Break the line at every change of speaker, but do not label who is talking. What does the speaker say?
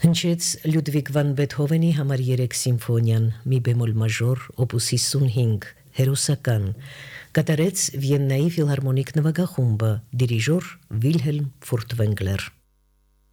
Հնչեց Լյուդվիգ վան Բեթհովենի համար 3 սիմֆոնիան, մի բեմոլ մաժոր, օպուս 55, հերոսական, կատարեց Վիեննայի ֆիլհարմոնիկ նվագախումբը, դիրիժոր Վիլհելմ Ֆուրտվենգլեր։